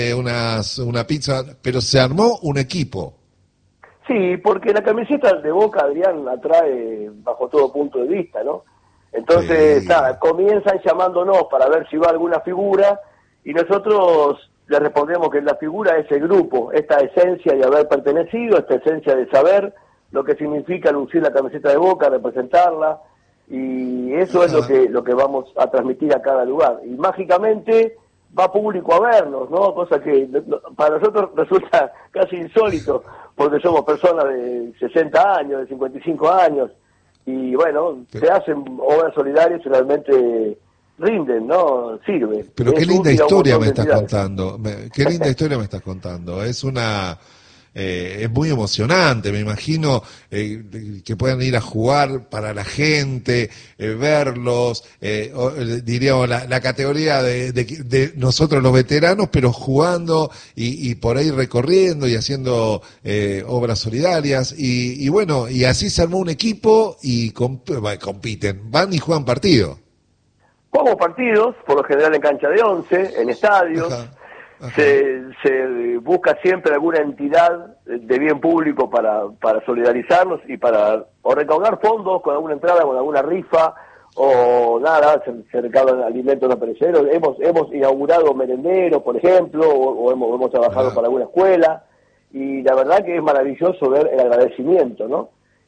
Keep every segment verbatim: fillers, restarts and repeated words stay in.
unas, una pizza, pero se armó un equipo. Sí, porque la camiseta de Boca, Adrián, atrae bajo todo punto de vista, ¿no? Entonces, Sí. nada, comienzan llamándonos para ver si va alguna figura, y nosotros le respondemos que la figura es el grupo, esta esencia de haber pertenecido, esta esencia de saber lo que significa lucir la camiseta de Boca, representarla, y eso es lo que lo que vamos a transmitir a cada lugar. Y mágicamente va público a vernos, ¿no? Cosa que para nosotros resulta casi insólito, porque somos personas de sesenta años, de cincuenta y cinco años, y bueno, pero, se hacen obras solidarias y realmente rinden, ¿no? Sirve. Pero es qué linda útil a un historia montón me de estás entidades. contando, me, qué linda historia me estás contando, es una... Eh, es muy emocionante, me imagino eh, que puedan ir a jugar para la gente, eh, verlos, eh, o, eh, diríamos la, la categoría de, de, de nosotros los veteranos, pero jugando y, y por ahí recorriendo y haciendo eh, obras solidarias y, y bueno, y así se armó un equipo y comp compiten, van y juegan partido. Jugamos partidos, por lo general en cancha de once, en estadios. Ajá. Ajá. Se, se busca siempre alguna entidad de bien público para, para solidarizarnos y para o recaudar fondos con alguna entrada, con alguna rifa, o nada, se, se recaudan alimentos no perecederos. Hemos, hemos inaugurado merenderos, por ejemplo, o, o hemos, hemos trabajado Ajá. para alguna escuela, y la verdad que es maravilloso ver el agradecimiento, ¿no?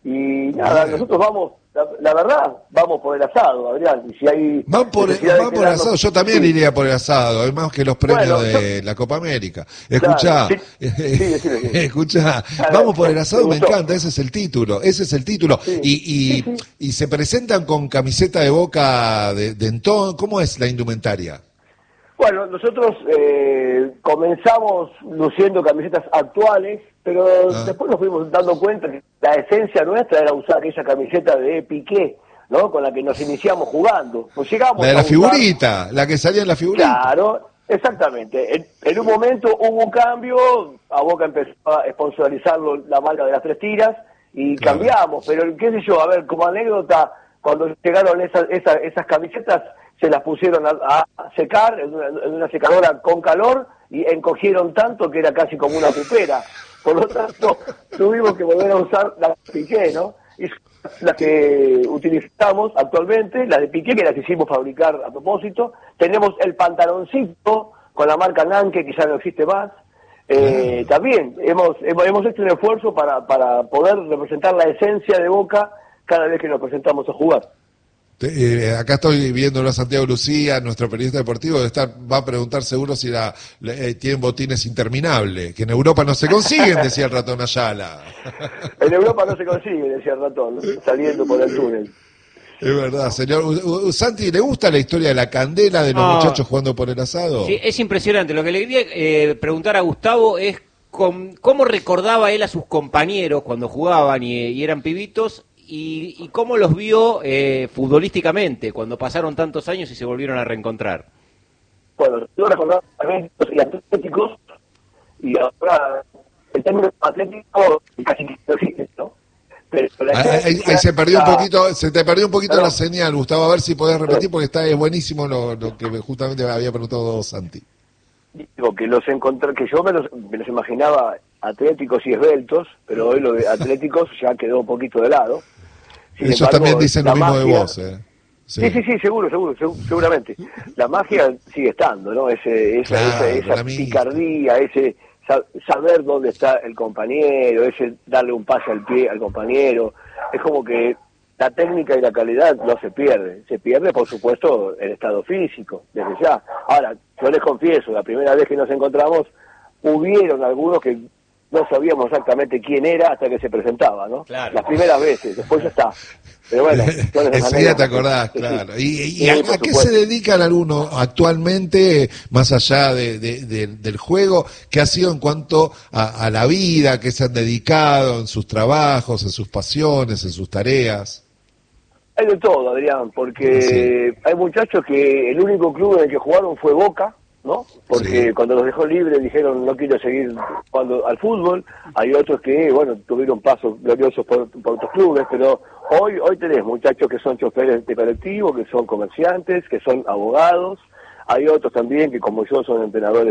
Y nada, Bien. nosotros vamos, la, la verdad, vamos por el asado, Adrián, y si hay Van por, necesidad de van por el quedarnos- asado, yo también sí. iría por el asado, además que los premios Bueno, de yo- la Copa América. Escuchá, Claro, sí, sí, decime, decime. escuchá, A ver, vamos por el asado, me me gustó. encanta, ese es el título, ese es el título. Sí, Y, y, sí, sí. y se presentan con camiseta de Boca de, de entonces, ¿cómo es la indumentaria? Bueno, nosotros eh, comenzamos luciendo camisetas actuales, pero Ah. después nos fuimos dando cuenta que la esencia nuestra era usar aquella camiseta de Piqué, ¿no? Con la que nos iniciamos jugando. Pues llegamos La de a la usar- figurita, la que salía en la figurita. Claro, exactamente. En, en un momento hubo un cambio, a Boca empezó a sponsorizarlo la marca de las tres tiras y Claro. cambiamos, pero qué sé yo, a ver, como anécdota, cuando llegaron esas, esas, esas camisetas se las pusieron a, a secar en una, en una secadora con calor y encogieron tanto que era casi como una pupera. Por lo tanto, tuvimos que volver a usar la Piqué, ¿no? Y las que utilizamos actualmente, las de Piqué, que las hicimos fabricar a propósito. Tenemos el pantaloncito con la marca Nanke, que ya no existe más. Eh, también hemos, hemos hemos hecho un esfuerzo para, para poder representar la esencia de Boca cada vez que nos presentamos a jugar. Te- eh, acá estoy viéndolo a Santiago Lucía, nuestro periodista deportivo, debe estar, va a preguntar seguro si la, la- eh, tienen botines interminables, que en Europa no se consiguen, decía el ratón Ayala. En Europa no se consigue, decía el ratón, ¿no? Saliendo por el túnel. Es verdad, señor. U- U- Santi, ¿le gusta la historia de la candela de los No. muchachos jugando por el asado? Sí, es impresionante. Lo que le quería eh, preguntar a Gustavo es con- cómo recordaba él a sus compañeros cuando jugaban y, y eran pibitos y, y cómo los vio eh, futbolísticamente cuando pasaron tantos años y se volvieron a reencontrar. Bueno, yo recordaba atléticos y atléticos, y ahora el término atlético casi que no existe, ¿no? Pero la Ahí, ahí- ahí se perdió un la- poquito, se te perdió un poquito Perdón. la señal, Gustavo, a ver si podés repetir porque está es buenísimo lo, lo que justamente me había preguntado Santi. Digo, que los encontré, que yo me los, me los imaginaba atléticos y esbeltos, pero hoy lo de atléticos ya quedó un poquito de lado. Sin Ellos embargo, también dicen la lo mismo de magia- vos, ¿eh? Sí, sí, sí, seguro, seguro, segu- seguramente. La magia sigue estando, ¿no? Ese, esa, Claro, esa, esa la mística. picardía, ese sa- saber dónde está el compañero, ese darle un pase al pie al compañero. Es como que la técnica y la calidad no se pierde. Se pierde, por supuesto, el estado físico, desde ya. Ahora, yo les confieso, la primera vez que nos encontramos, hubieron algunos que no sabíamos exactamente quién era hasta que se presentaba, ¿no? Claro. Las primeras veces, después ya está. Pero bueno, son esas Enseguida te anécdotas. acordás, Sí, sí. claro. ¿Y, y Sí, a, por a qué supuesto. se dedican algunos actualmente, más allá de, de- de- del juego? ¿Qué ha sido en cuanto a, a la vida, que se han dedicado en sus trabajos, en sus pasiones, en sus tareas? Hay de todo, Adrián, porque hay muchachos que el único club en el que jugaron fue Boca, ¿no? Porque Sí. cuando los dejó libres dijeron no quiero seguir jugando al fútbol. Hay otros que, bueno, tuvieron pasos gloriosos por, por otros clubes, pero hoy hoy tenés muchachos que son choferes de colectivo, que son comerciantes, que son abogados. Hay otros también que, como yo, son entrenadores